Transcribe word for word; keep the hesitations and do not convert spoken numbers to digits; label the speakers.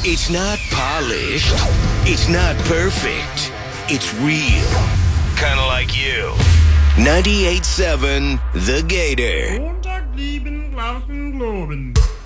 Speaker 1: It's not polished. It's not perfect. It's real. Kind of like you. ninety-eight point seven The Gator.
Speaker 2: Montag, lieben, glauben, globen.